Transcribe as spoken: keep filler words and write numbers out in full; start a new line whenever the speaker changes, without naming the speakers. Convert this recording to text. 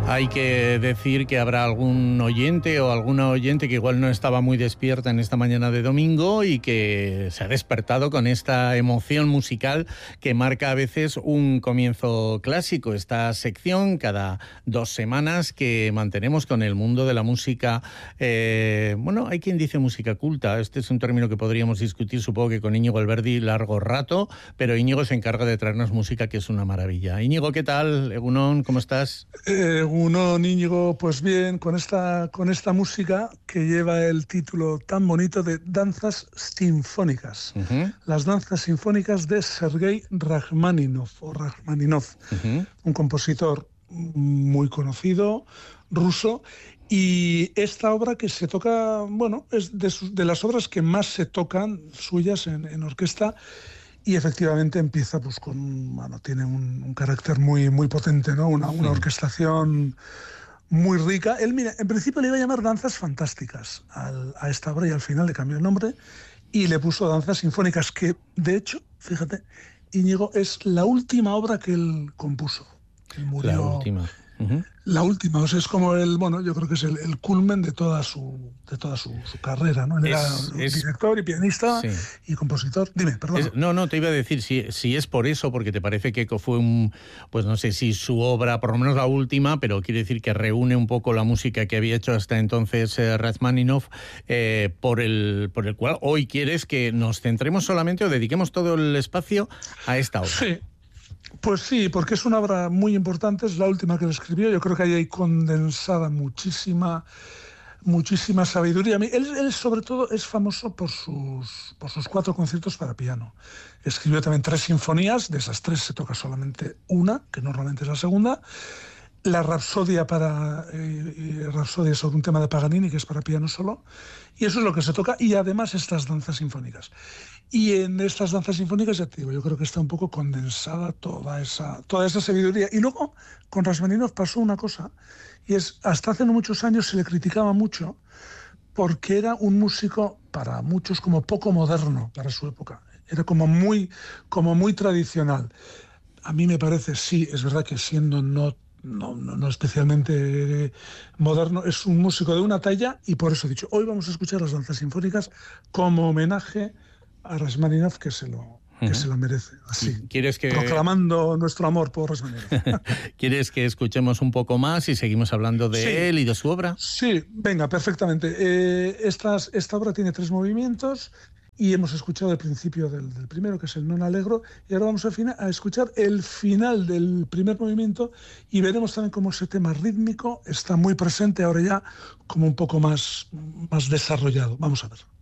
Hay que decir que habrá algún oyente o alguna oyente que igual no estaba muy despierta en esta mañana de domingo y que se ha despertado con esta emoción musical que marca a veces un comienzo clásico. Esta sección cada dos semanas que mantenemos con el mundo de la música. Eh, bueno, hay quien dice música culta. Este es un término que podríamos discutir, supongo que con Íñigo Alberdi largo rato, pero Íñigo se encarga de traernos música que es una maravilla. Íñigo, ¿qué tal? Egunon, ¿cómo estás?
Eh, uno, Íñigo, pues bien, con esta, con esta música que lleva el título tan bonito de Danzas Sinfónicas. Uh-huh. Las danzas sinfónicas de Sergei Rachmaninoff, o Rachmaninoff, uh-huh. un compositor muy conocido, ruso, y esta obra que se toca, bueno, es de, sus, de las obras que más se tocan suyas en, en orquesta. Y efectivamente empieza pues con, bueno, tiene un, un carácter muy, muy potente, ¿no? Una, una orquestación muy rica. Él, mira, en principio le iba a llamar Danzas Fantásticas al, a esta obra y al final le cambió el nombre y le puso Danzas Sinfónicas, que de hecho, fíjate, Íñigo, es la última obra que él compuso. Que murió,
la última. Uh-huh.
La última, o sea, es como el, bueno, yo creo que es el, el culmen de toda su, de toda su, su carrera, ¿no? Él es, era es, director y pianista, sí. y compositor. Dime, perdón.
Es, no, no, te iba a decir, si, si es por eso, porque te parece que fue un, pues no sé si su obra, por lo menos la última, pero quiere decir que reúne un poco la música que había hecho hasta entonces eh, Rachmaninoff, eh, por el, por el cual hoy quieres que nos centremos solamente o dediquemos todo el espacio a esta obra.
Sí. Pues sí, porque es una obra muy importante, es la última que él escribió. Yo creo que ahí hay condensada muchísima, muchísima sabiduría. Él, él sobre todo es famoso por sus, por sus cuatro conciertos para piano. Escribió también tres sinfonías, de esas tres se toca solamente una, que normalmente es la segunda. La Rapsodia para eh, Rapsodia sobre un tema de Paganini, que es para piano solo, y eso es lo que se toca, y además estas danzas sinfónicas. Y en estas danzas sinfónicas, ya te digo, yo creo que está un poco condensada toda esa, toda esa sabiduría. Y luego, con Rachmaninoff pasó una cosa, y es, hasta hace no muchos años se le criticaba mucho, porque era un músico, para muchos, como poco moderno para su época. Era como muy, como muy tradicional. A mí me parece, sí, es verdad que siendo no No, no, no especialmente moderno, es un músico de una talla, y por eso he dicho, hoy vamos a escuchar las danzas sinfónicas como homenaje a Rachmaninoff, que se lo, que uh-huh. se lo merece, así,
¿Quieres que...
proclamando nuestro amor por Rachmaninoff.
¿Quieres que escuchemos un poco más y seguimos hablando de sí. él y de su obra?
Sí, venga, perfectamente. Eh, estas, esta obra tiene tres movimientos, y hemos escuchado el principio del, del primero, que es el non allegro, y ahora vamos a, fina, a escuchar el final del primer movimiento, y veremos también cómo ese tema rítmico está muy presente ahora ya, como un poco más, más desarrollado. Vamos a ver.